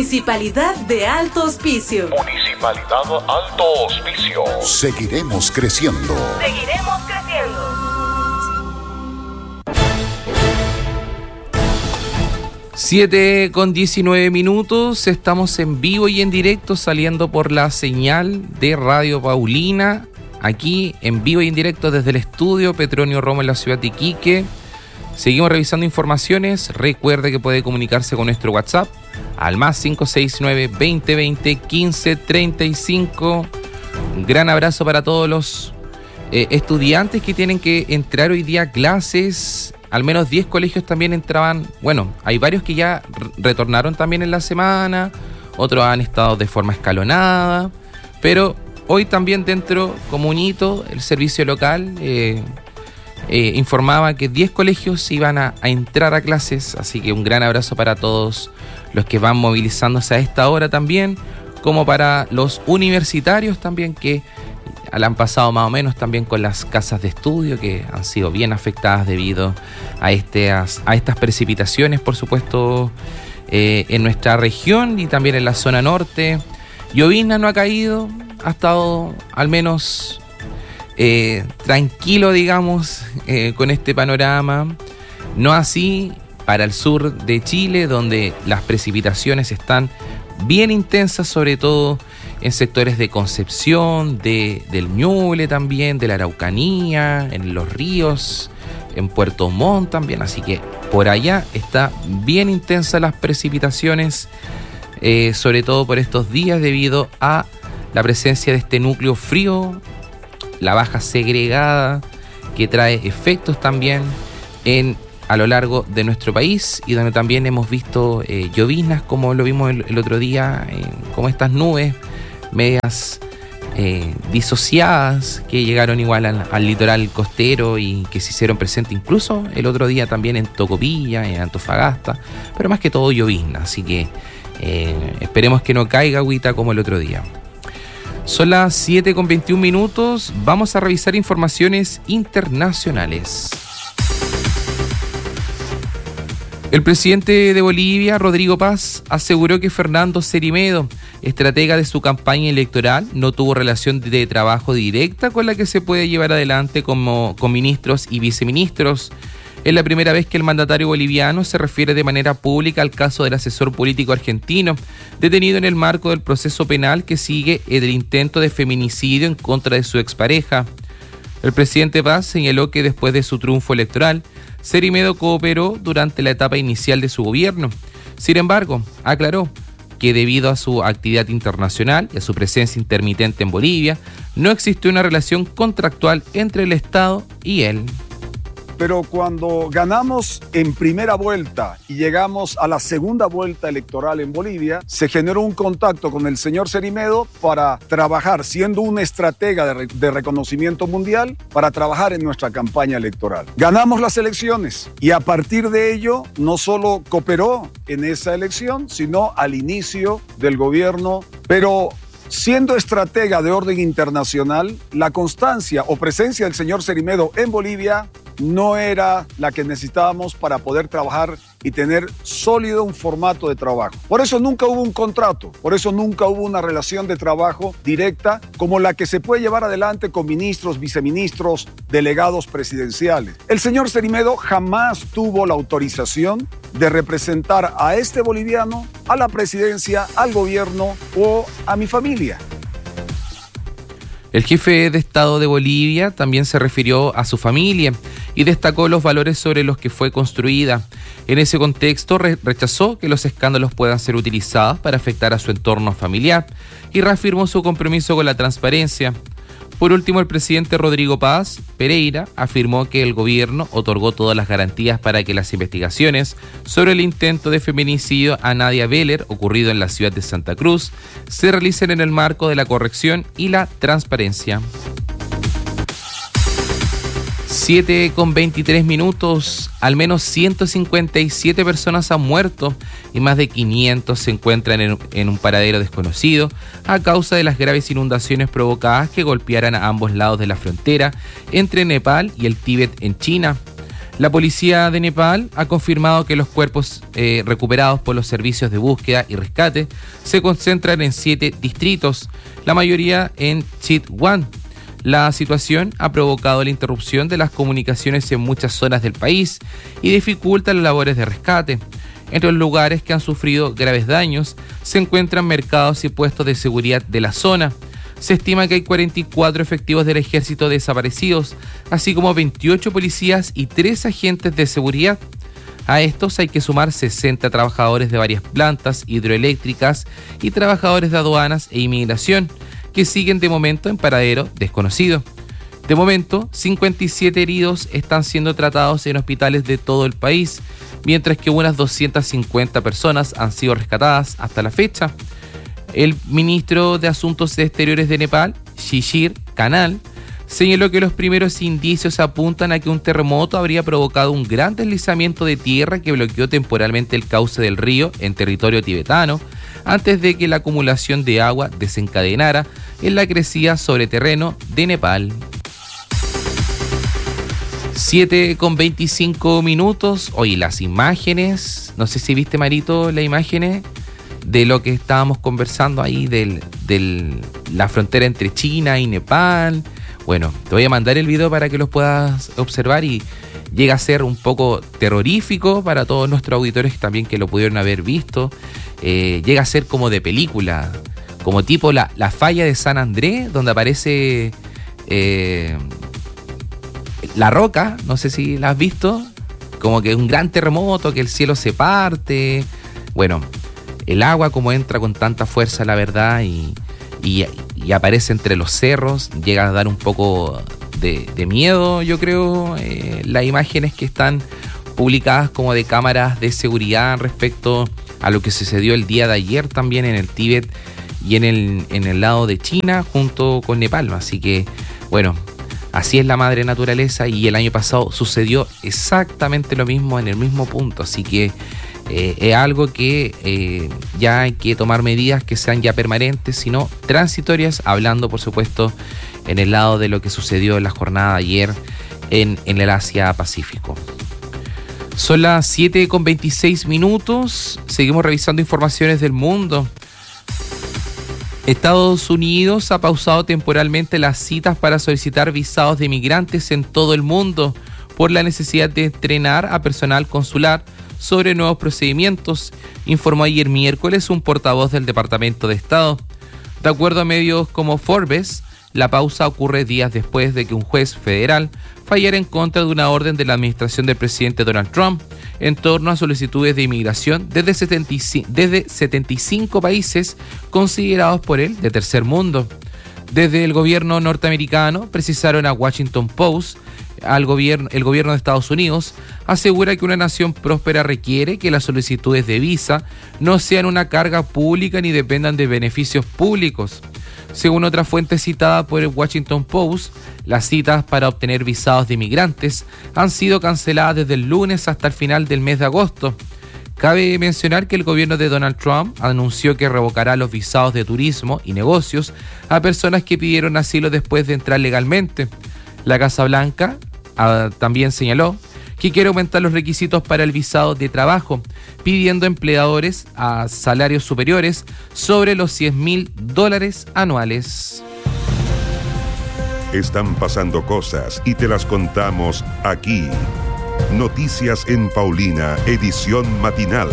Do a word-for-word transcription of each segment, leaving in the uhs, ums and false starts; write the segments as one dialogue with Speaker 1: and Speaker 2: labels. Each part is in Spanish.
Speaker 1: Municipalidad de Alto Hospicio.
Speaker 2: Municipalidad Alto Hospicio.
Speaker 3: Seguiremos creciendo.
Speaker 1: Seguiremos creciendo.
Speaker 4: siete con diecinueve minutos, estamos en vivo y en directo saliendo por la señal de Radio Paulina, aquí en vivo y en directo desde el estudio Petronio Romo en la ciudad de Iquique. Seguimos revisando informaciones, recuerde que puede comunicarse con nuestro WhatsApp al más cinco seis nueve, veinte veinte, quince treinta y cinco. Un gran abrazo para todos los eh, estudiantes que tienen que entrar hoy día a clases. Al menos diez colegios también entraban, bueno, hay varios que ya retornaron también en la semana, otros han estado de forma escalonada, pero hoy también dentro, como un hito, el servicio local eh, eh, informaba que diez colegios iban a, a entrar a clases, así que un gran abrazo para todos los que van movilizándose a esta hora también, como para los universitarios también que la han pasado más o menos también con las casas de estudio que han sido bien afectadas debido a, este, a, a estas precipitaciones, por supuesto, eh, en nuestra región y también en la zona norte. Llovizna no ha caído, ha estado al menos eh, tranquilo, digamos, eh, con este panorama. No así para el sur de Chile, donde las precipitaciones están bien intensas, sobre todo en sectores de Concepción, de, del Ñuble también, de la Araucanía, en los ríos, en Puerto Montt también. Así que por allá está bien intensas las precipitaciones, eh, sobre todo por estos días debido a la presencia de este núcleo frío, la baja segregada, que trae efectos también en a lo largo de nuestro país y donde también hemos visto eh, lloviznas, como lo vimos el, el otro día, eh, como estas nubes medias eh, disociadas que llegaron igual al, al litoral costero y que se hicieron presentes incluso el otro día también en Tocopilla, en Antofagasta, pero más que todo llovizna, así que eh, esperemos que no caiga agüita como el otro día. Son las siete con veintiún minutos, vamos a revisar informaciones internacionales. El presidente de Bolivia, Rodrigo Paz, aseguró que Fernando Cerimedo, estratega de su campaña electoral, no tuvo relación de trabajo directa con la que se puede llevar adelante como, con ministros y viceministros. Es la primera vez que el mandatario boliviano se refiere de manera pública al caso del asesor político argentino, detenido en el marco del proceso penal que sigue el intento de feminicidio en contra de su expareja. El presidente Paz señaló que después de su triunfo electoral, Cerimedo cooperó durante la etapa inicial de su gobierno. Sin embargo, aclaró que debido a su actividad internacional y a su presencia intermitente en Bolivia, no existió una relación contractual entre el Estado y él.
Speaker 5: Pero cuando ganamos en primera vuelta y llegamos a la segunda vuelta electoral en Bolivia, se generó un contacto con el señor Cerimedo para trabajar, siendo un estratega de, re- de reconocimiento mundial, para trabajar en nuestra campaña electoral. Ganamos las elecciones y a partir de ello no solo cooperó en esa elección, sino al inicio del gobierno, pero siendo estratega de orden internacional, la constancia o presencia del señor Cerimedo en Bolivia no era la que necesitábamos para poder trabajar y tener sólido un formato de trabajo. Por eso nunca hubo un contrato, por eso nunca hubo una relación de trabajo directa como la que se puede llevar adelante con ministros, viceministros, delegados presidenciales. El señor Cerimedo jamás tuvo la autorización de representar a este boliviano, a la presidencia, al gobierno o a mi familia.
Speaker 4: El jefe de Estado de Bolivia también se refirió a su familia y destacó los valores sobre los que fue construida. En ese contexto re- rechazó que los escándalos puedan ser utilizados para afectar a su entorno familiar y reafirmó su compromiso con la transparencia. Por último, el presidente Rodrigo Paz Pereira afirmó que el gobierno otorgó todas las garantías para que las investigaciones sobre el intento de feminicidio a Nadia Beller, ocurrido en la ciudad de Santa Cruz, se realicen en el marco de la corrección y la transparencia. siete con veintitrés minutos, al menos ciento cincuenta y siete personas han muerto y más de quinientos se encuentran en, en un paradero desconocido a causa de las graves inundaciones provocadas que golpearan a ambos lados de la frontera entre Nepal y el Tíbet en China. La policía de Nepal ha confirmado que los cuerpos eh, recuperados por los servicios de búsqueda y rescate se concentran en siete distritos, la mayoría en Chitwan. La situación ha provocado la interrupción de las comunicaciones en muchas zonas del país y dificulta las labores de rescate. Entre los lugares que han sufrido graves daños se encuentran mercados y puestos de seguridad de la zona. Se estima que hay cuarenta y cuatro efectivos del ejército desaparecidos, así como veintiocho policías y tres agentes de seguridad. A estos hay que sumar sesenta trabajadores de varias plantas hidroeléctricas y trabajadores de aduanas e inmigración, que siguen de momento en paradero desconocido. De momento, cincuenta y siete heridos están siendo tratados en hospitales de todo el país, mientras que unas doscientas cincuenta personas han sido rescatadas hasta la fecha. El ministro de Asuntos Exteriores de Nepal, Shishir Kanal, señaló que los primeros indicios apuntan a que un terremoto habría provocado un gran deslizamiento de tierra que bloqueó temporalmente el cauce del río en territorio tibetano, antes de que la acumulación de agua desencadenara en la crecida sobre terreno de Nepal. siete con veinticinco minutos. Oye, las imágenes, no sé si viste, Marito, las imágenes de lo que estábamos conversando ahí de la frontera entre China y Nepal. Bueno, te voy a mandar el video para que los puedas observar y llega a ser un poco terrorífico para todos nuestros auditores también que lo pudieron haber visto. Eh, llega a ser como de película, como tipo la, la falla de San Andrés, donde aparece eh, La Roca, no sé si la has visto, como que un gran terremoto, que el cielo se parte. Bueno, el agua como entra con tanta fuerza, la verdad, y, y, y aparece entre los cerros, llega a dar un poco de, de miedo, yo creo, eh, las imágenes que están publicadas como de cámaras de seguridad respecto a lo que sucedió el día de ayer también en el Tíbet y en el, en el lado de China junto con Nepal. Así que, bueno, así es la madre naturaleza, y el año pasado sucedió exactamente lo mismo en el mismo punto. Así que eh, es algo que eh, ya hay que tomar medidas que sean ya permanentes, sino transitorias, hablando por supuesto en el lado de lo que sucedió en la jornada de ayer en, en el Asia-Pacífico. Son las siete con veintiséis minutos, seguimos revisando informaciones del mundo. Estados Unidos ha pausado temporalmente las citas para solicitar visados de migrantes en todo el mundo por la necesidad de entrenar a personal consular sobre nuevos procedimientos, informó ayer miércoles un portavoz del Departamento de Estado. De acuerdo a medios como Forbes, la pausa ocurre días después de que un juez federal fallara en contra de una orden de la administración del presidente Donald Trump en torno a solicitudes de inmigración desde setenta y cinco, desde setenta y cinco países considerados por él de tercer mundo. Desde el gobierno norteamericano precisaron a Washington Post, al gobierno, el gobierno de Estados Unidos asegura que una nación próspera requiere que las solicitudes de visa no sean una carga pública ni dependan de beneficios públicos. Según otra fuente citada por el Washington Post, las citas para obtener visados de inmigrantes han sido canceladas desde el lunes hasta el final del mes de agosto. Cabe mencionar que el gobierno de Donald Trump anunció que revocará los visados de turismo y negocios a personas que pidieron asilo después de entrar legalmente. La Casa Blanca ah, también señaló que quiere aumentar los requisitos para el visado de trabajo, pidiendo a empleadores a salarios superiores sobre los cien mil dólares anuales.
Speaker 3: Están pasando cosas y te las contamos aquí. Noticias en Paulina, edición matinal.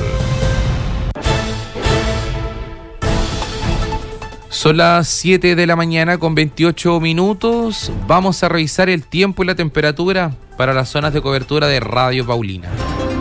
Speaker 4: Son las siete de la mañana con veintiocho minutos. Vamos a revisar el tiempo y la temperatura para las zonas de cobertura de Radio Paulina.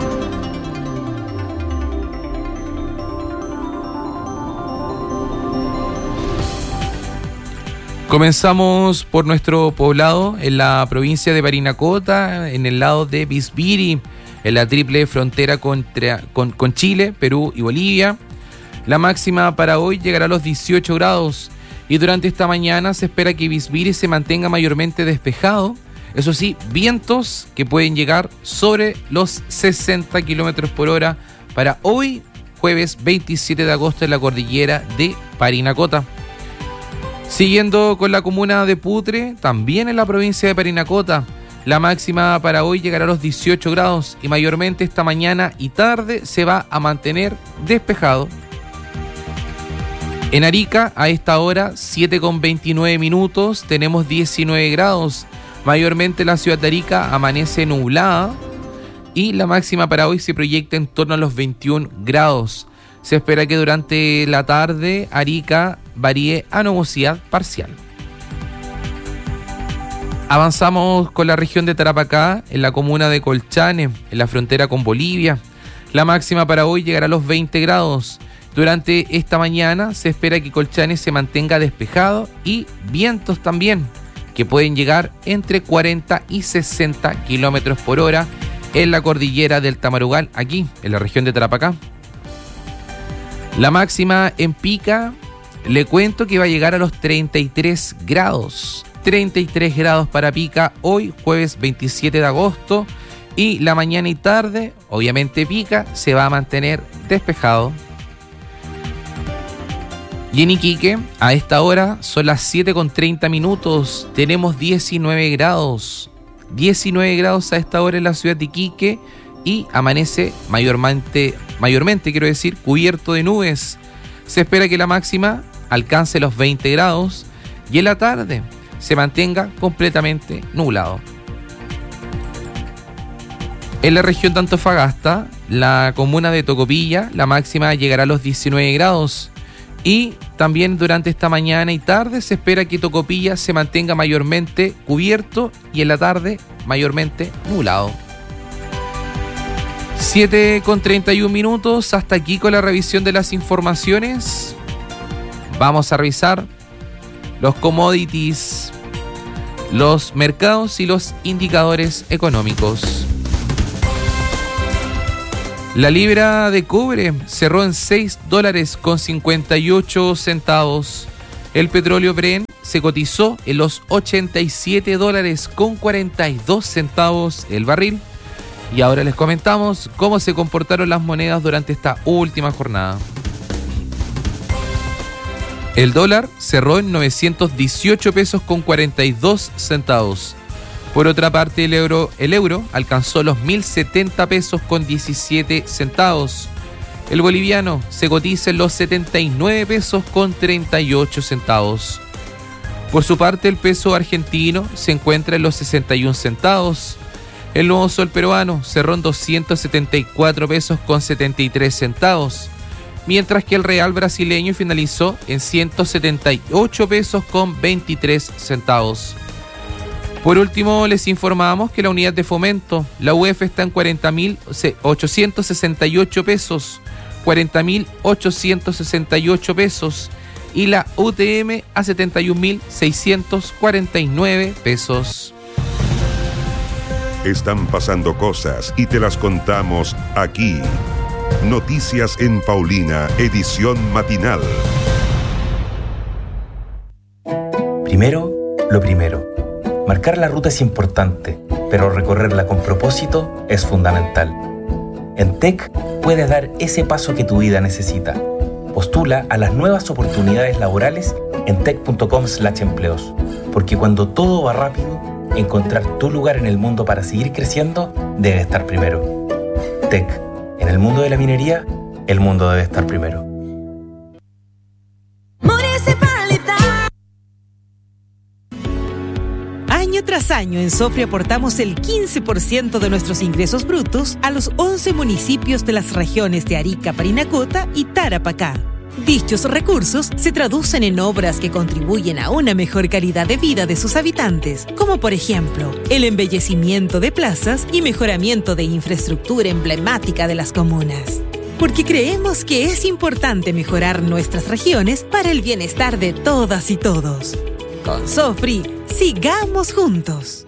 Speaker 4: Comenzamos por nuestro poblado en la provincia de Parinacota, en el lado de Bisbiri, en la triple frontera contra, con, con Chile, Perú y Bolivia. La máxima para hoy llegará a los dieciocho grados y durante esta mañana se espera que Bisbiri se mantenga mayormente despejado. Eso sí, vientos que pueden llegar sobre los sesenta kilómetros por hora para hoy, jueves veintisiete de agosto, en la cordillera de Parinacota. Siguiendo con la comuna de Putre, también en la provincia de Parinacota, La máxima para hoy llegará a los dieciocho grados y mayormente esta mañana y tarde se va a mantener despejado. En Arica, a esta hora, siete con veintinueve minutos, tenemos diecinueve grados. Mayormente la ciudad de Arica amanece nublada y la máxima para hoy se proyecta en torno a los veintiún grados. Se espera que durante la tarde Arica varíe a nubosidad parcial. Avanzamos con la región de Tarapacá, en la comuna de Colchane, en la frontera con Bolivia. La máxima para hoy llegará a los veinte grados. Durante esta mañana se espera que Colchane se mantenga despejado y vientos también, que pueden llegar entre cuarenta y sesenta kilómetros por hora en la cordillera del Tamarugal, aquí en la región de Tarapacá. La máxima en Pica, le cuento que va a llegar a los treinta y tres grados. treinta y tres grados para Pica hoy, jueves veintisiete de agosto. Y la mañana y tarde, obviamente Pica se va a mantener despejado. Y en Iquique, a esta hora son las siete con treinta minutos, tenemos diecinueve grados. diecinueve grados a esta hora en la ciudad de Iquique y amanece mayormente, mayormente quiero decir, cubierto de nubes. Se espera que la máxima alcance los veinte grados y en la tarde se mantenga completamente nublado. En la región de Antofagasta, la comuna de Tocopilla, la máxima llegará a los diecinueve grados. Y también durante esta mañana y tarde se espera que Tocopilla se mantenga mayormente cubierto y en la tarde mayormente nublado. siete con treinta y un minutos, hasta aquí con la revisión de las informaciones. Vamos a revisar los commodities, los mercados y los indicadores económicos. La libra de cobre cerró en seis dólares con cincuenta y ocho centavos. El petróleo Brent se cotizó en los ochenta y siete dólares con cuarenta y dos centavos el barril. Y ahora les comentamos cómo se comportaron las monedas durante esta última jornada. El dólar cerró en novecientos dieciocho pesos con cuarenta y dos centavos. Por otra parte, el euro, el euro alcanzó los mil setenta pesos con diecisiete centavos. El boliviano se cotiza en los setenta y nueve pesos con treinta y ocho centavos. Por su parte, el peso argentino se encuentra en los sesenta y un centavos. El nuevo sol peruano cerró en doscientos setenta y cuatro pesos con setenta y tres centavos. Mientras que el real brasileño finalizó en ciento setenta y ocho pesos con veintitrés centavos. Por último, les informamos que la unidad de fomento, la U F, está en cuarenta mil ochocientos sesenta y ocho pesos, cuarenta mil ochocientos sesenta y ocho pesos, y la U T M a setenta y un mil seiscientos cuarenta y nueve pesos.
Speaker 3: Están pasando cosas y te las contamos aquí. Noticias en Paulina, edición matinal.
Speaker 6: Primero, lo primero. Marcar la ruta es importante, pero recorrerla con propósito es fundamental. En T E C puedes dar ese paso que tu vida necesita. Postula a las nuevas oportunidades laborales en tec punto com slash empleos, porque cuando todo va rápido, encontrar tu lugar en el mundo para seguir creciendo debe estar primero. T E C, en el mundo de la minería, el mundo debe estar primero.
Speaker 7: Año tras año en Sofri aportamos el quince por ciento de nuestros ingresos brutos a los once municipios de las regiones de Arica, Parinacota y Tarapacá. Dichos recursos se traducen en obras que contribuyen a una mejor calidad de vida de sus habitantes, como por ejemplo, el embellecimiento de plazas y mejoramiento de infraestructura emblemática de las comunas. Porque creemos que es importante mejorar nuestras regiones para el bienestar de todas y todos. Con Sofri, sigamos juntos.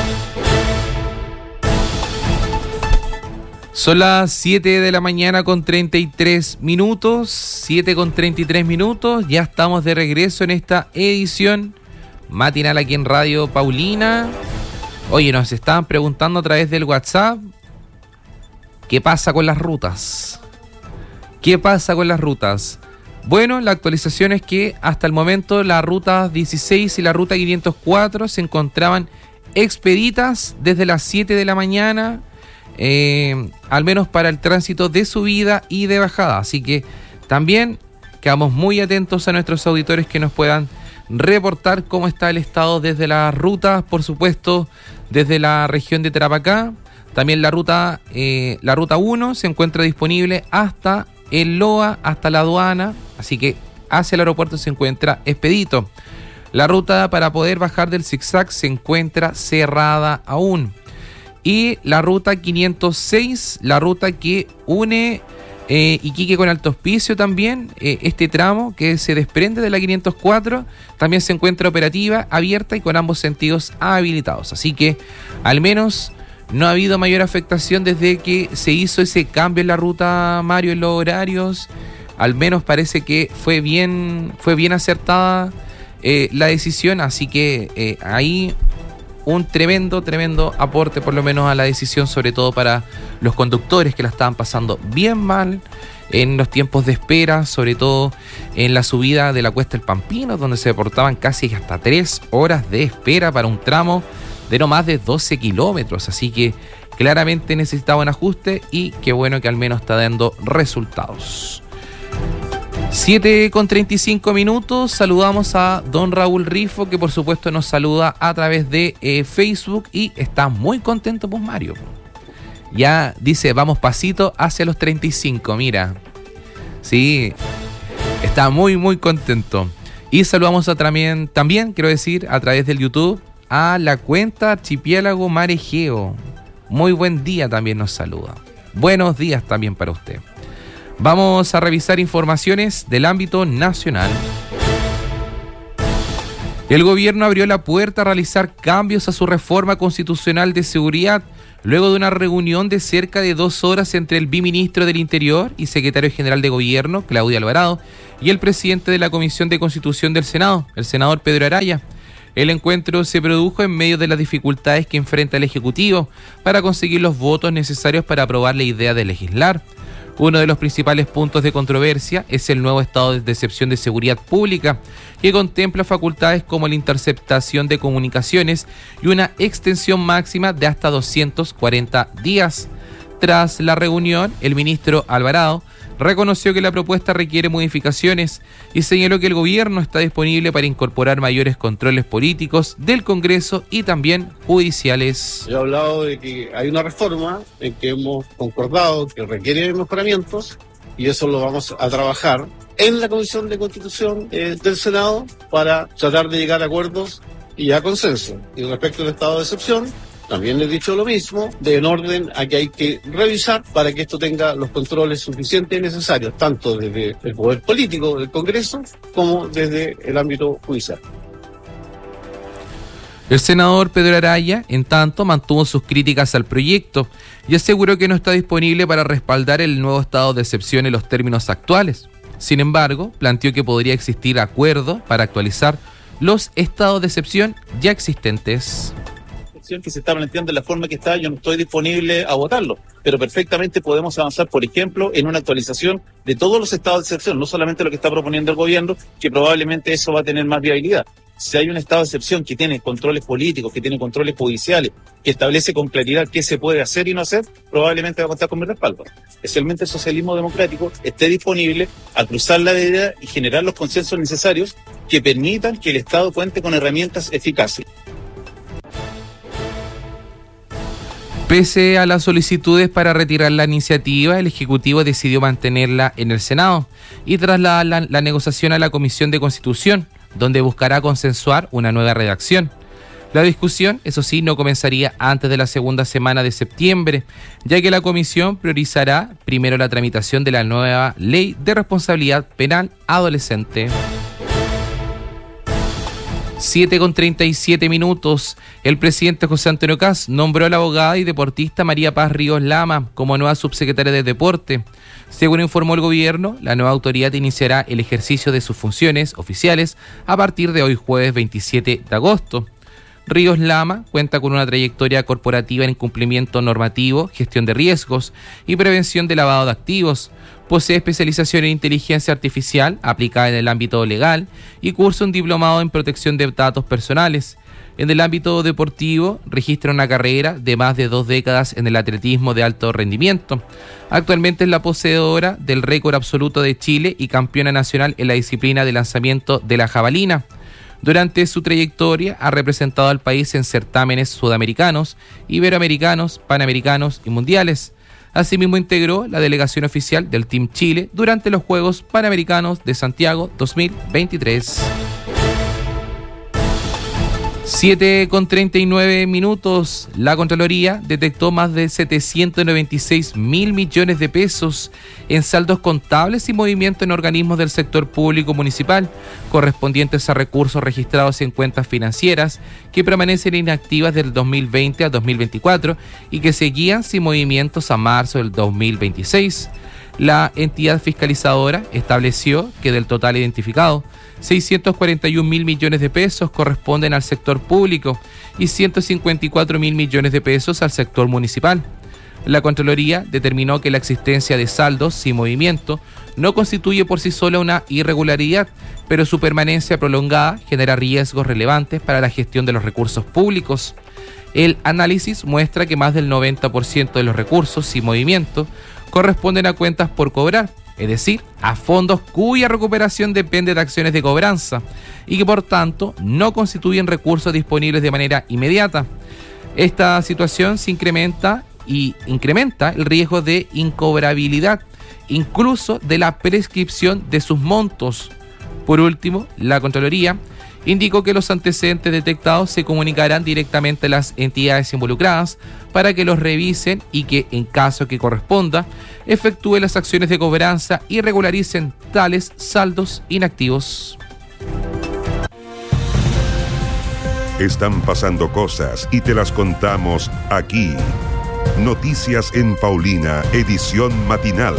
Speaker 4: Son las siete de la mañana con treinta y tres minutos, siete con treinta y tres minutos, ya estamos de regreso en esta edición matinal aquí en Radio Paulina. Oye, nos estaban preguntando a través del WhatsApp, ¿qué pasa con las rutas? ¿Qué pasa con las rutas? Bueno, la actualización es que hasta el momento la ruta dieciséis y la ruta quinientos cuatro se encontraban expeditas desde las siete de la mañana, eh, al menos para el tránsito de subida y de bajada. Así que también quedamos muy atentos a nuestros auditores que nos puedan reportar cómo está el estado desde las rutas, por supuesto, desde la región de Tarapacá. También la ruta eh, la ruta uno se encuentra disponible hasta el Loa, hasta la aduana, así que hacia el aeropuerto se encuentra expedito. La ruta para poder bajar del zigzag se encuentra cerrada aún. Y la ruta quinientos seis, la ruta que une eh, Iquique con Alto Hospicio también, eh, este tramo que se desprende de la quinientos cuatro, también se encuentra operativa, abierta y con ambos sentidos habilitados. Así que al menos no ha habido mayor afectación desde que se hizo ese cambio en la ruta, Mario, en los horarios. Al menos parece que fue bien, fue bien acertada eh, la decisión, así que eh, ahí un tremendo, tremendo aporte por lo menos a la decisión, sobre todo para los conductores que la estaban pasando bien mal en los tiempos de espera, sobre todo en la subida de la Cuesta del Pampino, donde se deportaban casi hasta tres horas de espera para un tramo de no más de doce kilómetros, así que claramente necesitaba un ajuste y qué bueno que al menos está dando resultados. siete con treinta y cinco minutos, saludamos a don Raúl Rifo, que por supuesto nos saluda a través de eh, Facebook y está muy contento, pues Mario. Ya dice, vamos pasito hacia los treinta y cinco, mira. Sí, está muy muy contento. Y saludamos a también, también quiero decir, a través del YouTube, a la cuenta Archipiélago Mar Egeo. Muy buen día también nos saluda. Buenos días también para usted. Vamos a revisar informaciones del ámbito nacional. El gobierno abrió la puerta a realizar cambios a su reforma constitucional de seguridad luego de una reunión de cerca de dos horas entre el viceministro del Interior y secretario general de Gobierno, Claudia Alvarado, y el presidente de la Comisión de Constitución del Senado, el senador Pedro Araya. El encuentro se produjo en medio de las dificultades que enfrenta el Ejecutivo para conseguir los votos necesarios para aprobar la idea de legislar. Uno de los principales puntos de controversia es el nuevo estado de excepción de seguridad pública, que contempla facultades como la interceptación de comunicaciones y una extensión máxima de hasta doscientos cuarenta días. Tras la reunión, el ministro Alvarado reconoció que la propuesta requiere modificaciones y señaló que el gobierno está disponible para incorporar mayores controles políticos del Congreso y también judiciales.
Speaker 8: Yo he hablado de que hay una reforma en que hemos concordado que requiere mejoramientos y eso lo vamos a trabajar en la Comisión de Constitución eh, del Senado para tratar de llegar a acuerdos y a consenso. Y respecto al estado de excepción, también he dicho lo mismo, de en orden a que hay que revisar para que esto tenga los controles suficientes y necesarios, tanto desde el poder político del Congreso como desde el ámbito judicial.
Speaker 4: El senador Pedro Araya, en tanto, mantuvo sus críticas al proyecto y aseguró que no está disponible para respaldar el nuevo estado de excepción en los términos actuales. Sin embargo, planteó que podría existir acuerdo para actualizar los estados de excepción ya existentes.
Speaker 9: Que se está planteando en la forma que está, yo no estoy disponible a votarlo, pero perfectamente podemos avanzar, por ejemplo, en una actualización de todos los estados de excepción, no solamente lo que está proponiendo el gobierno, que probablemente eso va a tener más viabilidad. Si hay un estado de excepción que tiene controles políticos, que tiene controles judiciales, que establece con claridad qué se puede hacer y no hacer, probablemente va a contar con mi respaldo. Especialmente el socialismo democrático esté disponible a cruzar la idea y generar los consensos necesarios que permitan que el Estado cuente con herramientas eficaces.
Speaker 4: Pese a las solicitudes para retirar la iniciativa, el Ejecutivo decidió mantenerla en el Senado y trasladar la, la negociación a la Comisión de Constitución, donde buscará consensuar una nueva redacción. La discusión, eso sí, no comenzaría antes de la segunda semana de septiembre, ya que la comisión priorizará primero la tramitación de la nueva Ley de Responsabilidad Penal Adolescente. siete con treinta y siete minutos. El presidente José Antonio Kast nombró a la abogada y deportista María Paz Ríos Lama como nueva subsecretaria de Deporte. Según informó el gobierno, la nueva autoridad iniciará el ejercicio de sus funciones oficiales a partir de hoy jueves veintisiete de agosto. Ríos Lama cuenta con una trayectoria corporativa en cumplimiento normativo, gestión de riesgos y prevención de lavado de activos. Posee especialización en inteligencia artificial aplicada en el ámbito legal y cursa un diplomado en protección de datos personales. En el ámbito deportivo, registra una carrera de más de dos décadas en el atletismo de alto rendimiento. Actualmente es la poseedora del récord absoluto de Chile y campeona nacional en la disciplina de lanzamiento de la jabalina. Durante su trayectoria ha representado al país en certámenes sudamericanos, iberoamericanos, panamericanos y mundiales. Asimismo integró la delegación oficial del Team Chile durante los Juegos Panamericanos de Santiago dos mil veintitrés. siete con treinta y nueve minutos. La Contraloría detectó más de setecientos noventa y seis mil millones de pesos en saldos contables y movimientos en organismos del sector público municipal, correspondientes a recursos registrados en cuentas financieras que permanecen inactivas del dos mil veinte a dos mil veinticuatro y que seguían sin movimientos a marzo del dos mil veintiséis. La entidad fiscalizadora estableció que del total identificado, seiscientos cuarenta y un mil millones de pesos corresponden al sector público y ciento cincuenta y cuatro mil millones de pesos al sector municipal. La Contraloría determinó que la existencia de saldos sin movimiento no constituye por sí sola una irregularidad, pero su permanencia prolongada genera riesgos relevantes para la gestión de los recursos públicos. El análisis muestra que más del noventa por ciento de los recursos sin movimiento corresponden a cuentas por cobrar, es decir, a fondos cuya recuperación depende de acciones de cobranza y que por tanto no constituyen recursos disponibles de manera inmediata. Esta situación se incrementa y incrementa el riesgo de incobrabilidad, incluso de la prescripción de sus montos. Por último, la Contraloría indicó que los antecedentes detectados se comunicarán directamente a las entidades involucradas para que los revisen y que, en caso que corresponda, efectúen las acciones de cobranza y regularicen tales saldos inactivos.
Speaker 3: Están pasando cosas y te las contamos aquí. Noticias en Paulina, edición matinal.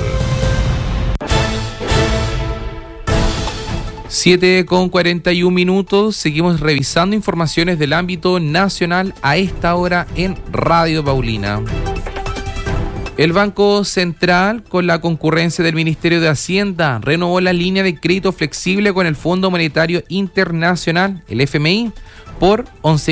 Speaker 4: siete con cuarenta y un minutos, seguimos revisando informaciones del ámbito nacional a esta hora en Radio Paulina. El Banco Central, con la concurrencia del Ministerio de Hacienda, renovó la línea de crédito flexible con el Fondo Monetario Internacional, el F M I, por once